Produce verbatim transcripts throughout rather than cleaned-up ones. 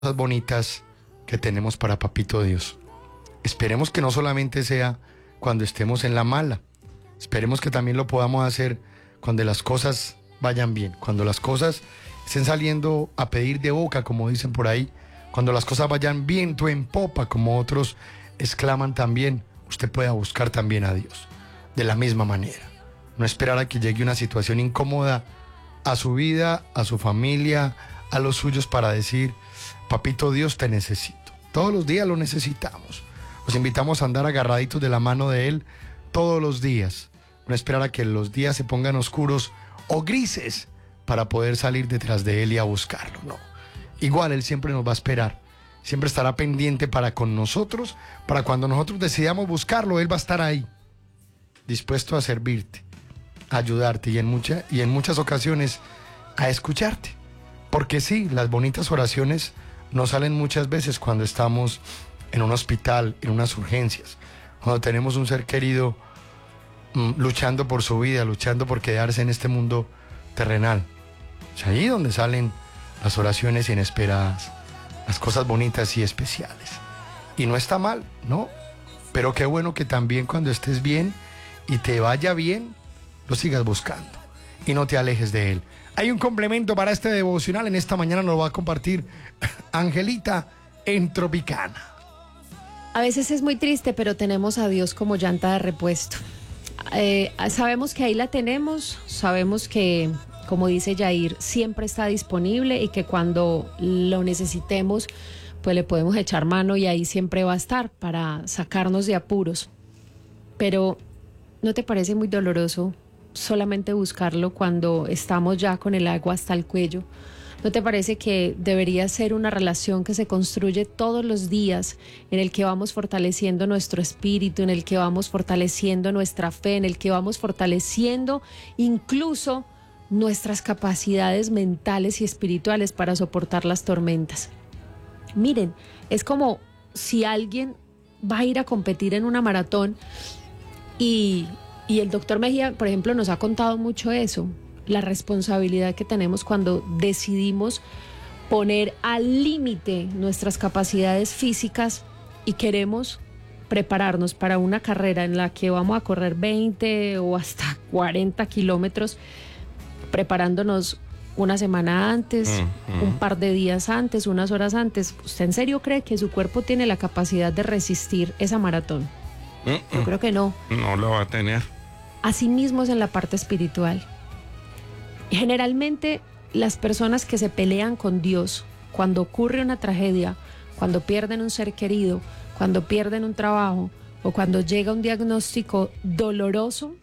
cosas bonitas que tenemos para Papito Dios. Esperemos que no solamente sea cuando estemos en la mala, esperemos que también lo podamos hacer cuando las cosas vayan bien, cuando las cosas estén saliendo a pedir de boca, como dicen por ahí, cuando las cosas vayan viento en popa, como otros exclaman también, usted pueda buscar también a Dios de la misma manera. No esperar a que llegue una situación incómoda a su vida, a su familia, a los suyos para decir, Papito Dios, te necesito. Todos los días lo necesitamos. Los invitamos a andar agarraditos de la mano de Él todos los días. No esperar a que los días se pongan oscuros o grises para poder salir detrás de Él y a buscarlo. No. Igual Él siempre nos va a esperar. Siempre estará pendiente para con nosotros. Para cuando nosotros decidamos buscarlo, Él va a estar ahí, dispuesto a servirte, a ayudarte y en, mucha, y en muchas ocasiones a escucharte. Porque sí, las bonitas oraciones nos salen muchas veces cuando estamos en un hospital, en unas urgencias, cuando tenemos un ser querido mmm, luchando por su vida, luchando por quedarse en este mundo terrenal. Es ahí donde salen las oraciones inesperadas, las cosas bonitas y especiales. Y no está mal, ¿no? Pero qué bueno que también cuando estés bien y te vaya bien, lo sigas buscando y no te alejes de Él. Hay un complemento para este devocional. En esta mañana nos lo va a compartir Angelita en Tropicana. A veces es muy triste, pero tenemos a Dios como llanta de repuesto. Eh, sabemos que ahí la tenemos, sabemos que, como dice Yair, siempre está disponible y que cuando lo necesitemos, pues le podemos echar mano y ahí siempre va a estar para sacarnos de apuros. Pero ¿no te parece muy doloroso solamente buscarlo cuando estamos ya con el agua hasta el cuello? ¿No te parece que debería ser una relación que se construye todos los días, en el que vamos fortaleciendo nuestro espíritu, en el que vamos fortaleciendo nuestra fe, en el que vamos fortaleciendo incluso nuestras capacidades mentales y espirituales para soportar las tormentas? Miren, es como si alguien va a ir a competir en una maratón y... Y el doctor Mejía, por ejemplo, nos ha contado mucho eso, la responsabilidad que tenemos cuando decidimos poner al límite nuestras capacidades físicas y queremos prepararnos para una carrera en la que vamos a correr veinte o hasta cuarenta kilómetros, preparándonos una semana antes, mm, mm. un par de días antes, unas horas antes. ¿Usted en serio cree que su cuerpo tiene la capacidad de resistir esa maratón? Mm, mm. Yo creo que no. No lo va a tener. Así mismo es en la parte espiritual. Generalmente las personas que se pelean con Dios cuando ocurre una tragedia, cuando pierden un ser querido, cuando pierden un trabajo o cuando llega un diagnóstico doloroso,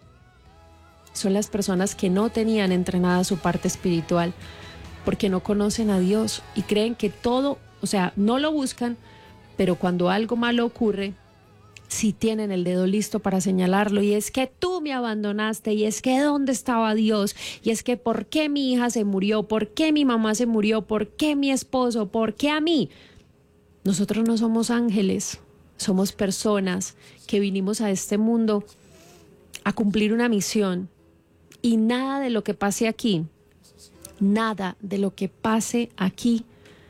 son las personas que no tenían entrenada su parte espiritual, porque no conocen a Dios y creen que todo, o sea, no lo buscan, pero cuando algo malo ocurre, sí tienen el dedo listo para señalarlo, y es que tú me abandonaste, y es que ¿dónde estaba Dios? Y es que ¿por qué mi hija se murió? ¿Por qué mi mamá se murió? ¿Por qué mi esposo? ¿Por qué a mí? Nosotros no somos ángeles, somos personas que vinimos a este mundo a cumplir una misión, y nada de lo que pase aquí, nada de lo que pase aquí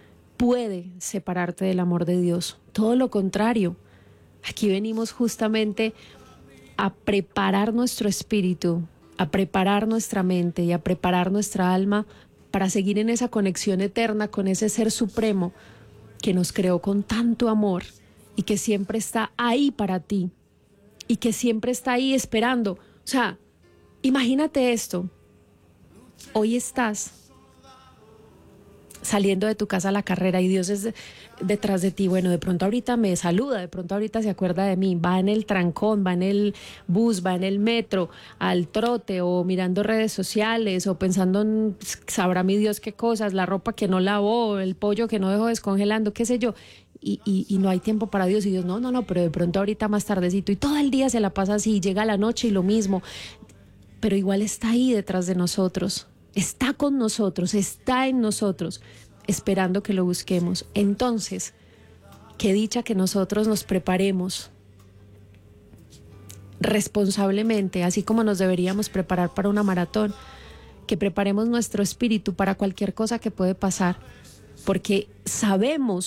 puede separarte del amor de Dios. Todo lo contrario. Aquí venimos justamente a preparar nuestro espíritu, a preparar nuestra mente y a preparar nuestra alma para seguir en esa conexión eterna con ese ser supremo que nos creó con tanto amor y que siempre está ahí para ti y que siempre está ahí esperando. O sea, imagínate esto. Hoy estás saliendo de tu casa a la carrera y Dios es detrás de ti. Bueno, de pronto ahorita me saluda, de pronto ahorita se acuerda de mí, va en el trancón, va en el bus, va en el metro, al trote, o mirando redes sociales, o pensando en, sabrá mi Dios qué cosas, la ropa que no lavó, el pollo que no dejó descongelando, qué sé yo, y, y, y no hay tiempo para Dios, y Dios, no, no, no, pero de pronto ahorita más tardecito, y todo el día se la pasa así, llega la noche y lo mismo, pero igual está ahí detrás de nosotros. Está con nosotros, está en nosotros, esperando que lo busquemos. Entonces, qué dicha que nosotros nos preparemos responsablemente, así como nos deberíamos preparar para una maratón, que preparemos nuestro espíritu para cualquier cosa que puede pasar, porque sabemos